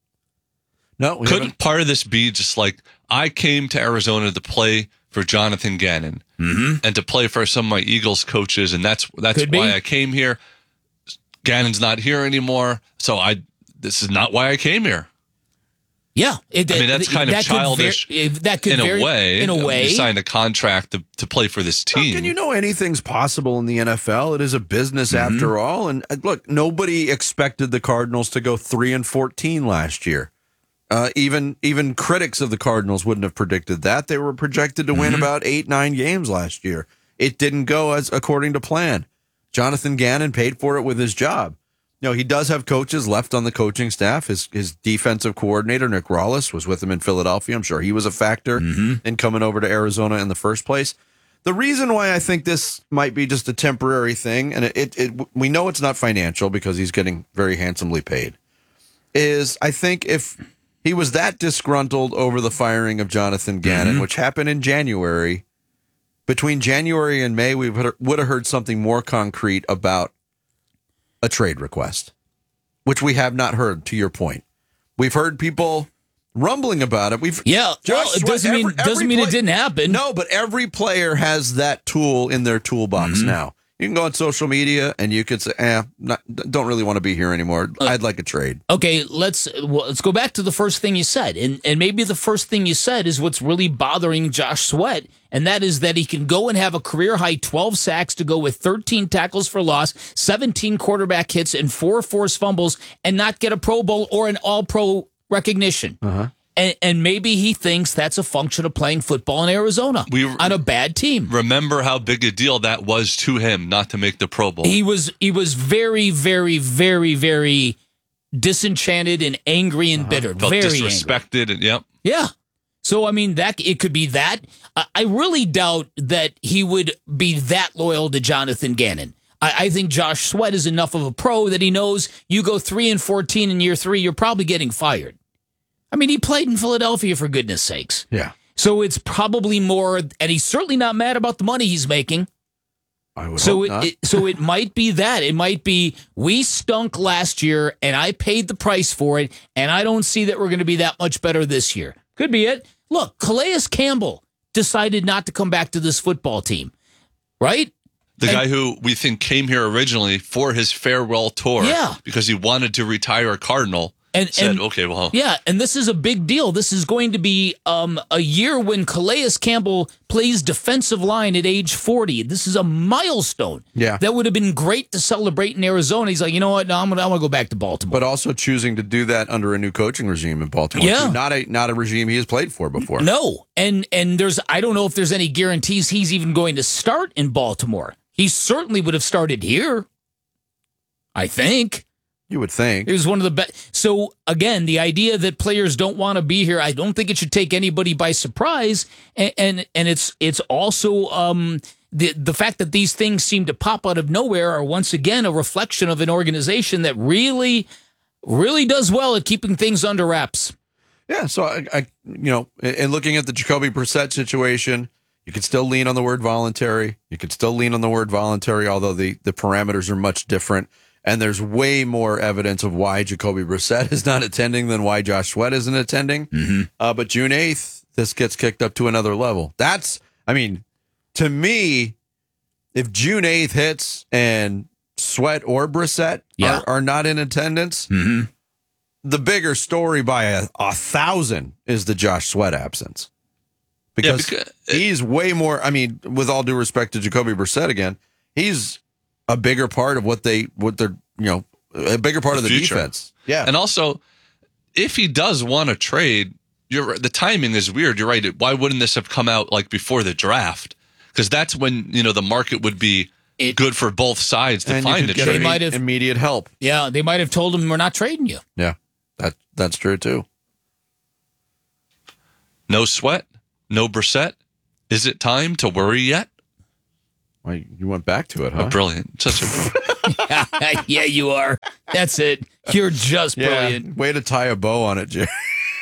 No, couldn't part of this be just like, I came to Arizona to play for Jonathan Gannon and to play for some of my Eagles coaches, and that's why I came here. Gannon's not here anymore, so this is not why I came here. Yeah, that's kind of childish in a way. You signed a contract to play for this team. How can you know anything's possible in the NFL? It is a business after all. And look, nobody expected the Cardinals to go 3-14 last year. Even critics of the Cardinals wouldn't have predicted that. They were projected to win about 8-9 games last year. It didn't go as according to plan. Jonathan Gannon paid for it with his job. He does have coaches left on the coaching staff. His defensive coordinator, Nick Rawlis, was with him in Philadelphia. I'm sure he was a factor in coming over to Arizona in the first place. The reason why I think this might be just a temporary thing, and we know it's not financial because he's getting very handsomely paid, is I think if he was that disgruntled over the firing of Jonathan Gannon, which happened in January, between January and May, we would have heard something more concrete about a trade request, which we have not heard, to your point. We've heard people rumbling about it. It doesn't mean it didn't happen. No, but every player has that tool in their toolbox now. You can go on social media and you could say, don't really want to be here anymore. I'd like a trade. Okay, let's go back to the first thing you said. And maybe the first thing you said is what's really bothering Josh Sweat, and that is that he can go and have a career-high 12 sacks to go with 13 tackles for loss, 17 quarterback hits, and 4 forced fumbles, and not get a Pro Bowl or an All-Pro recognition. And maybe he thinks that's a function of playing football in Arizona on a bad team. Remember how big a deal that was to him not to make the Pro Bowl. He was very, very, very, very disenchanted and angry and bitter. Felt very disrespected. Angry. Yeah. So, I mean, it could be that. I really doubt that he would be that loyal to Jonathan Gannon. I think Josh Sweat is enough of a pro that he knows you go 3-14 in year 3, you're probably getting fired. I mean, he played in Philadelphia, for goodness sakes. Yeah. So it's probably more, and he's certainly not mad about the money he's making. I would hope not. So it might be that. It might be, we stunk last year, and I paid the price for it, and I don't see that we're going to be that much better this year. Could be it. Look, Calais Campbell decided not to come back to this football team, right? The guy who we think came here originally for his farewell tour because he wanted to retire a Cardinal. And this is a big deal. This is going to be a year when Calais Campbell plays defensive line at age 40. This is a milestone. Yeah. That would have been great to celebrate in Arizona. He's like, you know what? No, I'm gonna go back to Baltimore. But also choosing to do that under a new coaching regime in Baltimore. Yeah. Not a regime he has played for before. No. And I don't know if there's any guarantees he's even going to start in Baltimore. He certainly would have started here, I think. You would think. It was one of the best. So, again, the idea that players don't want to be here, I don't think it should take anybody by surprise. And it's also the fact that these things seem to pop out of nowhere are once again a reflection of an organization that really, really does well at keeping things under wraps. Yeah, so, in looking at the Jacoby Brissett situation, you can still lean on the word voluntary. You can still lean on the word voluntary, although the parameters are much different. And there's way more evidence of why Jacoby Brissett is not attending than why Josh Sweat isn't attending. But June 8th, this gets kicked up to another level. To me, if June 8th hits and Sweat or Brissett are not in attendance, the bigger story by a 1,000 is the Josh Sweat absence. Because he's way more, I mean, with all due respect to Jacoby Brissett again, he's a bigger part of what they're, a bigger part of the defense. Yeah. And also, if he does want to trade, the timing is weird. You're right. Why wouldn't this have come out like before the draft? Because that's when, the market would be good for both sides to find a trade. They might have immediate help. Yeah, they might have told him, we're not trading you. Yeah, that's true too. No Sweat, no Brissett. Is it time to worry yet? Well, you went back to it, huh? Brilliant. Such a yeah, you are. That's it. You're just brilliant. Way to tie a bow on it, Jerry.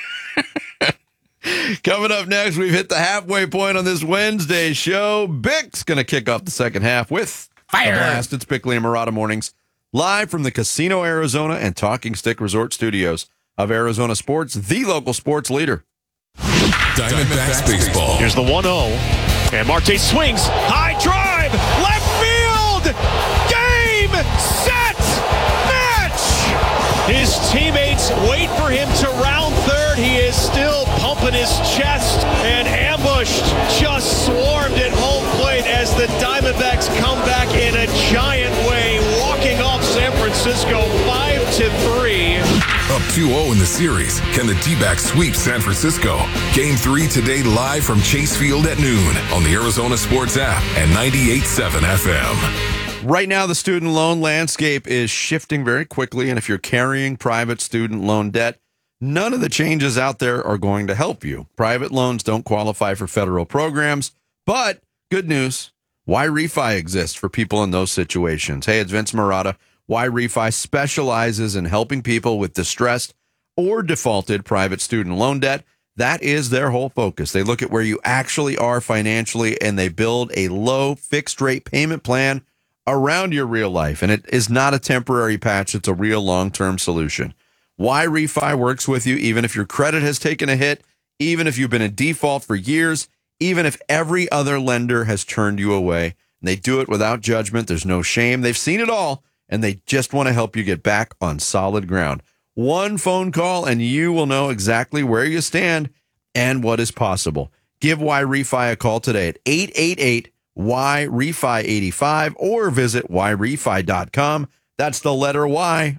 Coming up next, we've hit the halfway point on this Wednesday show. Bick's going to kick off the second half with Fire. A blast. It's Bickley and Murata Mornings, live from the Casino Arizona and Talking Stick Resort Studios of Arizona Sports, the local sports leader. Diamondbacks baseball. Here's the 1-0. And Marte swings. High drive. Left field. Game, set, match. His teammates wait for him to round third. He is still pumping his chest, and ambushed just swarmed at home plate as the Diamondbacks come back in a giant way, walking off San Francisco 5-3. Up 2-0 in the series. Can the D-backs sweep San Francisco? Game 3 today live from Chase Field at noon on the Arizona Sports app and 98.7 FM. Right now, the student loan landscape is shifting very quickly, and if you're carrying private student loan debt, none of the changes out there are going to help you. Private loans don't qualify for federal programs, but good news, YRefi exists for people in those situations. Hey, it's Vince Murata. YRefi specializes in helping people with distressed or defaulted private student loan debt. That is their whole focus. They look at where you actually are financially, and they build a low fixed rate payment plan around your real life. And it is not a temporary patch. It's a real long-term solution. YRefi works with you even if your credit has taken a hit, even if you've been in default for years, even if every other lender has turned you away. And they do it without judgment. There's no shame. They've seen it all, and they just want to help you get back on solid ground. One phone call, and you will know exactly where you stand and what is possible. Give YRefi a call today at 888-YRefi85 or visit YRefi.com. That's the letter Y,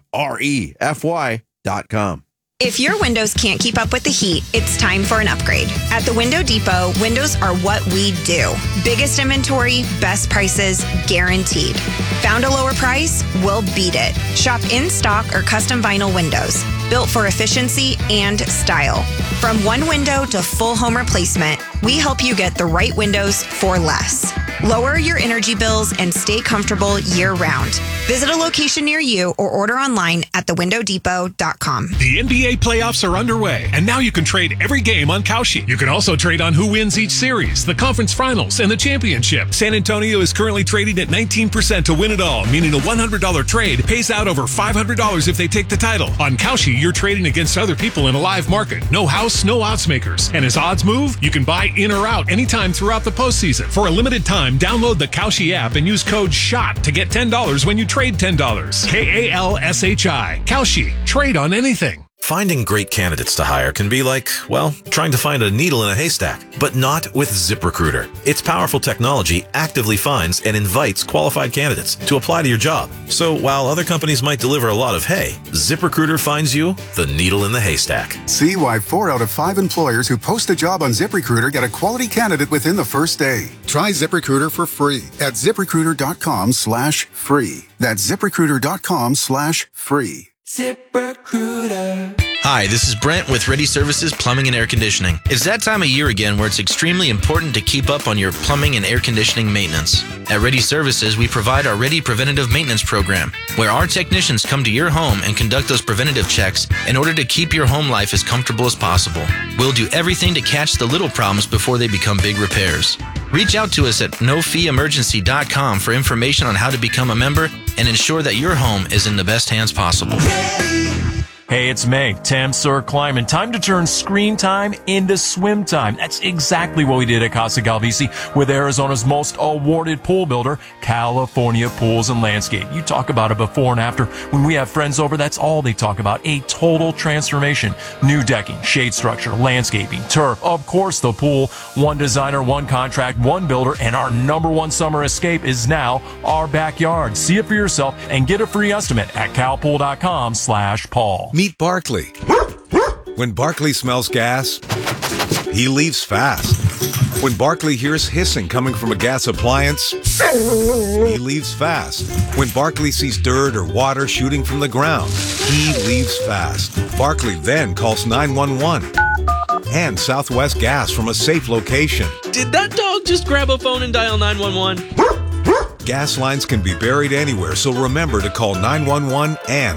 REFY.com. If your windows can't keep up with the heat, it's time for an upgrade. At the Window Depot, windows are what we do. Biggest inventory, best prices, guaranteed. Found a lower price? We'll beat it. Shop in stock or custom vinyl windows, built for efficiency and style. From one window to full home replacement, we help you get the right windows for less. Lower your energy bills and stay comfortable year-round. Visit a location near you or order online at thewindowdepot.com. The NBA playoffs are underway, and now you can trade every game on Kalshi. You can also trade on who wins each series, the conference finals, and the championship. San Antonio is currently trading at 19% to win it all, meaning a $100 trade pays out over $500 if they take the title. On Kalshi, you're trading against other people in a live market. No house, no odds makers. And as odds move, you can buy in or out anytime throughout the postseason. For a limited time, download the Kalshi app and use code SHOT to get $10 when you trade $10. KALSHI. Kalshi. Trade on anything. Finding great candidates to hire can be like, well, trying to find a needle in a haystack, but not with ZipRecruiter. Its powerful technology actively finds and invites qualified candidates to apply to your job. So while other companies might deliver a lot of hay, ZipRecruiter finds you the needle in the haystack. See why 4 out of 5 employers who post a job on ZipRecruiter get a quality candidate within the first day. Try ZipRecruiter for free at ZipRecruiter.com/free. That's ZipRecruiter.com/free. ZipRecruiter. Hi, this is Brent with Ready Services Plumbing and Air Conditioning. It's that time of year again where it's extremely important to keep up on your plumbing and air conditioning maintenance. At Ready Services, we provide our Ready Preventative Maintenance Program, where our technicians come to your home and conduct those preventative checks in order to keep your home life as comfortable as possible. We'll do everything to catch the little problems before they become big repairs. Reach out to us at nofeeemergency.com for information on how to become a member and ensure that your home is in the best hands possible. Hey, it's May. Temps are climbing. Time to turn screen time into swim time. That's exactly what we did at Casa Galvisi with Arizona's most awarded pool builder, California Pools and Landscape. You talk about a before and after. When we have friends over, that's all they talk about. A total transformation. New decking, shade structure, landscaping, turf, of course the pool. One designer, one contract, one builder, and our number one summer escape is now our backyard. See it for yourself and get a free estimate at calpool.com/Paul. Meet Barkley. When Barkley smells gas, he leaves fast. When Barkley hears hissing coming from a gas appliance, he leaves fast. When Barkley sees dirt or water shooting from the ground, he leaves fast. Barkley then calls 911 and Southwest Gas from a safe location. Did that dog just grab a phone and dial 911? Gas lines can be buried anywhere, so remember to call 911 and